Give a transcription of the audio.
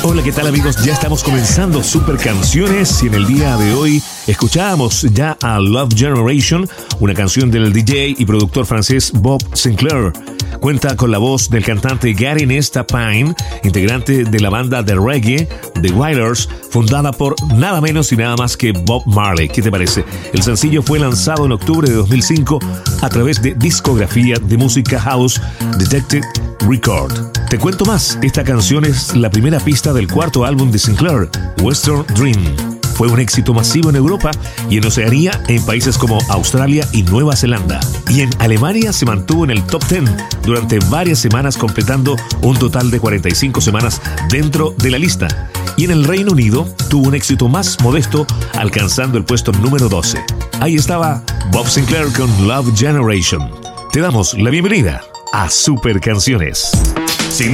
Hola, ¿qué tal amigos? Ya estamos comenzando Super Canciones y en el día de hoy escuchábamos ya a Love Generation, una canción del DJ y productor francés Bob Sinclair. Cuenta con la voz del cantante Gary Nesta Pine, integrante de la banda de reggae The Wailers, fundada por nada menos y nada más que Bob Marley. ¿Qué te parece? El sencillo fue lanzado en octubre de 2005 a través de discografía de música house Detective Record. Te cuento más, esta canción es la primera pista del cuarto álbum de Sinclair, Western Dream. Fue un éxito masivo en Europa y en Oceanía, en países como Australia y Nueva Zelanda. Y en Alemania se mantuvo en el top 10 durante varias semanas, completando un total de 45 semanas dentro de la lista. Y en el Reino Unido tuvo un éxito más modesto, alcanzando el puesto número 12. Ahí estaba Bob Sinclair con Love Generation. Te damos la bienvenida a Super Canciones.